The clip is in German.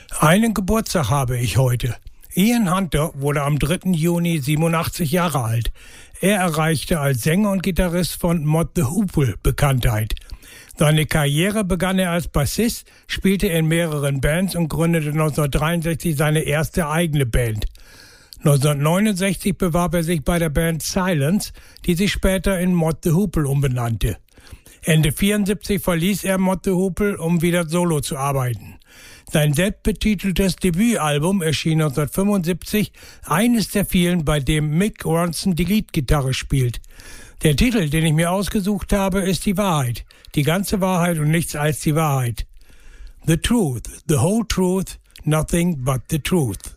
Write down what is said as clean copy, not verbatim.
Einen Geburtstag habe ich heute. Ian Hunter wurde am 3. Juni 87 Jahre alt. Er erreichte als Sänger und Gitarrist von Mott the Hoople Bekanntheit. Seine Karriere begann er als Bassist, spielte in mehreren Bands und gründete 1963 seine erste eigene Band. 1969 bewarb er sich bei der Band Silence, die sich später in Mott the Hoople umbenannte. Ende 1974 verließ er Mott the Hoople, um wieder solo zu arbeiten. Sein selbstbetiteltes Debütalbum erschien 1975, eines der vielen, bei dem Mick Ronson die Leadgitarre spielt. Der Titel, den ich mir ausgesucht habe, ist Die Wahrheit. Die ganze Wahrheit und nichts als die Wahrheit. The Truth, the whole truth, nothing but the truth.